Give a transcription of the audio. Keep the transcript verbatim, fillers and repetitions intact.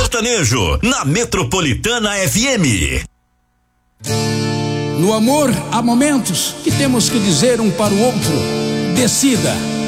sertanejo, na Metropolitana F M. No amor, há momentos que temos que dizer um para o outro: decida.